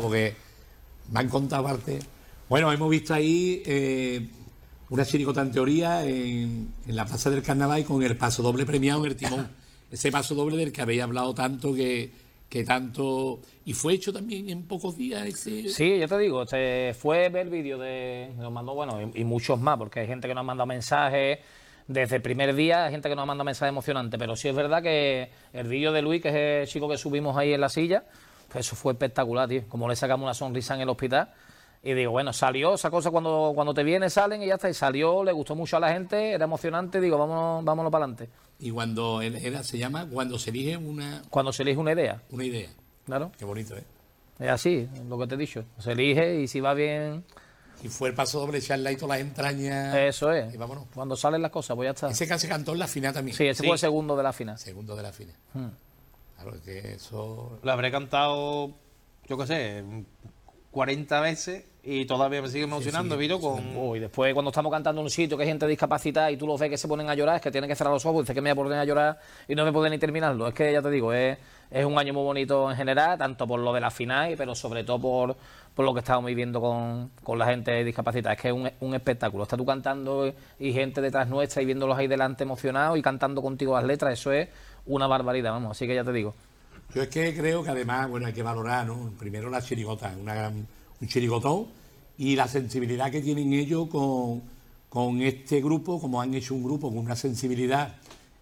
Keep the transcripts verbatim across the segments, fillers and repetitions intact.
porque me han contado parte. Bueno, hemos visto ahí eh, una chirigota en teoría en, en la Plaza del Carnaval y con el paso doble premiado en el timón. Ese paso doble del que habéis hablado tanto, que, que tanto... Y fue hecho también en pocos días ese... Sí, yo te digo, este, fue ver el vídeo de... Nos mandó, bueno, y, y muchos más, porque hay gente que nos ha mandado mensajes... Desde el primer día hay gente que nos manda mensajes emocionantes, pero sí es verdad que el vídeo de Luis, que es el chico que subimos ahí en la silla, pues eso fue espectacular, tío. Como le sacamos una sonrisa en el hospital. Y digo, bueno, salió esa cosa cuando, cuando te viene, salen y ya está. Y salió, le gustó mucho a la gente, era emocionante, digo, vámonos, vámonos para adelante. Y cuando era, se llama, cuando se elige una... Cuando se elige una idea. Una idea. Claro. Qué bonito, ¿eh? Es así, lo que te he dicho. Se elige y si va bien... Y fue el paso doble, echarle ahí todas las entrañas. Eso es. Y vámonos. Cuando salen las cosas, pues ya está. Ese que se cantó en la final también. Sí, ese Sí. fue el segundo de la final. Segundo de la final. Hmm. Claro, es que eso... Lo habré cantado, yo qué sé, cuarenta veces y todavía me sigue emocionando, sí, Vito, sí, con... Oh, y después cuando estamos cantando en un sitio que hay gente discapacitada y tú los ves que se ponen a llorar, es que tienen que cerrar los ojos, dice que me voy a poner a llorar y no me pueden ni terminarlo. Es que ya te digo, es, es un año muy bonito en general, tanto por lo de la final, pero sobre todo por, por lo que estamos viviendo con, con la gente discapacitada. Es que es un, un espectáculo. Estás tú cantando y gente detrás nuestra y viéndolos ahí delante emocionados y cantando contigo las letras, eso es una barbaridad, vamos, así que ya te digo. Yo es que creo que además, bueno, hay que valorar, ¿no? Primero la chirigota, una gran, un chirigotón, y la sensibilidad que tienen ellos con, con este grupo, como han hecho un grupo con una sensibilidad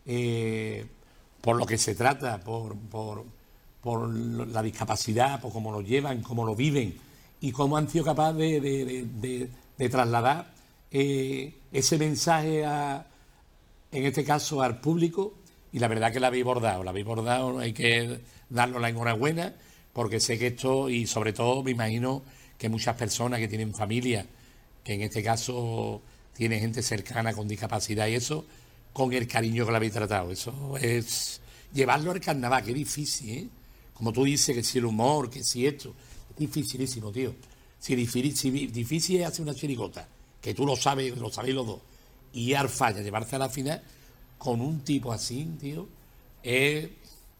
eh, por lo que se trata, por, por, por la discapacidad, por cómo lo llevan, cómo lo viven, y cómo han sido capaces de, de, de, de, de trasladar eh, ese mensaje, a, en este caso, al público. Y la verdad que la habéis bordado, la habéis bordado, hay que darnos la enhorabuena, porque sé que esto, y sobre todo me imagino que muchas personas que tienen familia, que en este caso tiene gente cercana con discapacidad y eso, con el cariño que la habéis tratado. Eso es llevarlo al carnaval, que difícil, ¿eh? Como tú dices, que si el humor, que si esto, es dificilísimo, tío. Si difícil, si difícil es hacer una chirigota, que tú lo sabes, lo sabéis los dos, y al falla, llevarse a la final con un tipo así, tío, es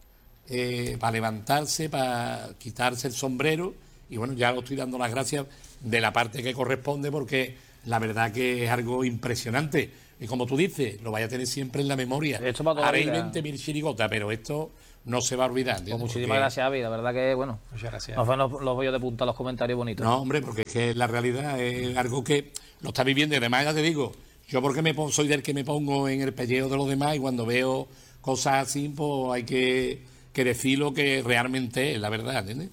eh, para levantarse, para quitarse el sombrero. Y bueno, ya lo estoy dando las gracias de la parte que corresponde, porque la verdad que es algo impresionante. Y como tú dices, lo vaya a tener siempre en la memoria. Esto para toda la Haréis vida. veinte mil chirigotas, pero esto no se va a olvidar. Pues ¿entiendes? muchísimas Porque- gracias, Avi, la verdad que, bueno, Muchas gracias. nos ven los, los bollos de punta los comentarios bonitos. No, hombre, porque es que la realidad es algo que lo está viviendo. Y además, ya te digo, yo porque me pongo, soy del que me pongo en el pellejo de los demás, y cuando veo cosas así, pues hay que, que decir lo que realmente es, la verdad, ¿entiendes?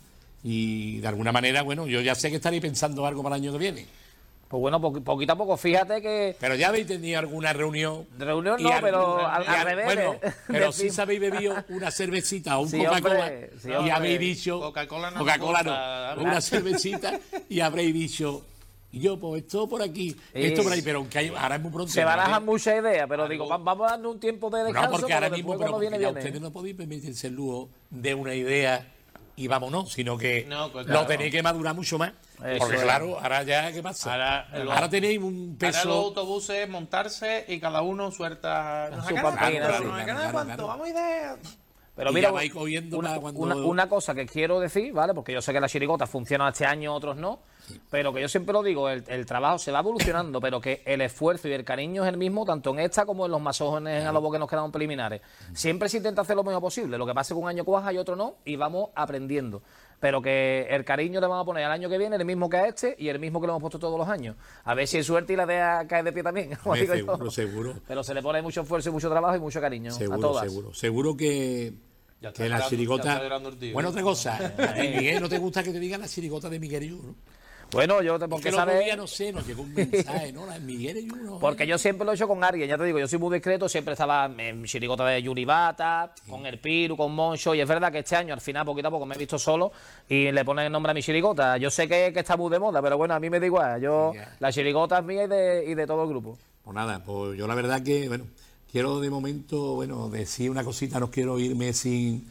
Y de alguna manera, bueno, yo ya sé que estaréis pensando algo para el año que viene. Pues bueno, poqu- poquito a poco, fíjate que... Pero ya habéis tenido alguna reunión. Reunión y no, al- pero al, y al al- revés. Bueno, de- pero de sí fin. se habéis bebido una cervecita o un Sí, Coca-Cola. hombre, sí, y hombre. habéis dicho. Coca-Cola no Coca-Cola me gusta. no. Una cervecita y habréis dicho. Y yo, pues esto por aquí, esto por ahí, pero aunque hay, ahora es muy pronto. Se barajan ¿no? muchas ideas, pero Algo- digo, va- vamos a darle un tiempo de No, descanso. porque ahora mismo, después pero cuando porque viene, ya viene. ustedes no podéis permitirse el lujo de una idea y vámonos, sino que No, pues lo claro. tenéis que madurar mucho más. Eso porque es. claro, ahora ya, ¿qué pasa? Ahora, Ahora, lo- tenéis un Ahora los peso. autobuses montarse y cada uno suelta... No sé Su qué, papina, cuánto, sí. no sé qué, Claro, cuánto, claro. vamos idea. Pero y mira, ya vais cogiendo una, para cuando- una- una cosa que quiero decir, ¿vale? Porque yo sé que las chirigotas funcionan este año, otros no. Pero que yo siempre lo digo, el, el trabajo se va evolucionando, pero que el esfuerzo y el cariño es el mismo, tanto en esta como en los más jóvenes a los que nos quedan preliminares. Siempre se intenta hacer lo mejor posible. Lo que pasa es que un año cuaja y otro no, y vamos aprendiendo. Pero que el cariño le vamos a poner al año que viene, el mismo que a este y el mismo que le hemos puesto todos los años. A ver si hay suerte y la idea cae de pie también. como Hombre, digo yo. seguro, seguro. Pero se le pone mucho esfuerzo y mucho trabajo y mucho cariño a Seguro, todas. seguro. Seguro que, Ya está que la llorando, ya chirigota. está llorando el tío. Bueno, otra cosa. eh, Miguel, ¿no te gusta que te digan la chirigota de Miguel y uno? Bueno, yo te Porque porque el otro sabes. día, no sé, nos llegó un mensaje, ¿no? La de Miguel y uno. Porque yo siempre lo he hecho con alguien, ya te digo, yo soy muy discreto, siempre estaba en chirigota de Yuri Bata, con el Piru, con Moncho, y es verdad que este año, al final, poquito a poco, me he visto solo y le ponen el nombre a mi chirigota. Yo sé que, que está muy de moda, pero bueno, a mí me da igual, yo, Sí, ya. la chirigota es mía y de, y de todo el grupo. Pues nada, pues yo la verdad que, bueno, quiero de momento, bueno, decir una cosita, no quiero irme sin,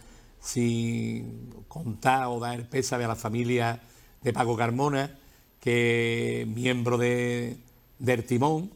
sin contar o dar pésame a la familia de Paco Carmona, que es miembro de, del Timón,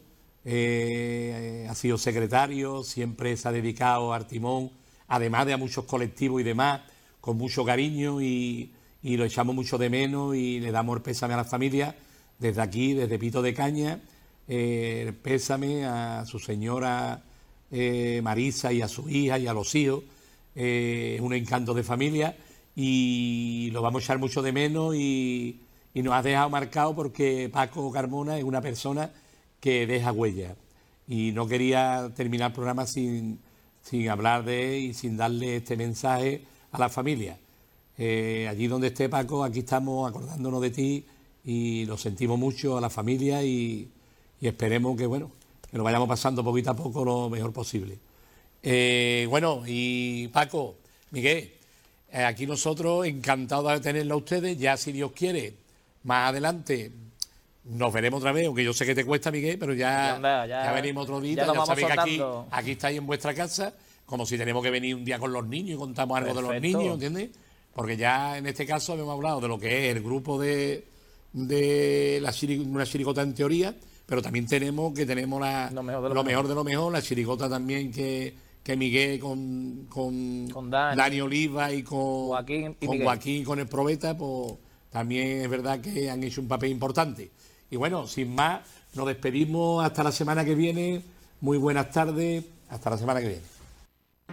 eh, ha sido secretario, siempre se ha dedicado al Timón, además de a muchos colectivos y demás, con mucho cariño y, y lo echamos mucho de menos y le damos el pésame a la familia desde aquí, desde Pito de Caña, eh, el pésame a su señora eh, Marisa y a su hija y a los hijos, eh, un encanto de familia y lo vamos a echar mucho de menos y, y nos ha dejado marcado porque Paco Carmona es una persona que deja huella y no quería terminar el programa sin, sin hablar de él y sin darle este mensaje a la familia. Eh, allí donde esté Paco, aquí estamos acordándonos de ti y lo sentimos mucho a la familia y, y esperemos que bueno que lo vayamos pasando poquito a poco lo mejor posible. Eh, bueno, y Paco, Miguel, eh, aquí nosotros encantados de tenerlo a ustedes, ya si Dios quiere, más adelante nos veremos otra vez, aunque yo sé que te cuesta, Miguel, pero ya, anda, ya, ya venimos otro día, ya ya, nos sabéis que vamos aquí, soltando. aquí estáis en vuestra casa, como si tenemos que venir un día con los niños y contamos algo de los Perfecto. niños, ¿entiendes? Porque ya en este caso habíamos hablado de lo que es el grupo de, de la chiri, una chirigota en teoría, pero también tenemos que tenemos la, Lo mejor de lo lo mejor. mejor de lo mejor, la chirigota también que, que Miguel con, con, Con Dani. Oliva y con Joaquín y con Miguel. Joaquín y con el Probeta, pues también es verdad que han hecho un papel importante. Y bueno, sin más, nos despedimos hasta la semana que viene. Muy buenas tardes, hasta la semana que viene.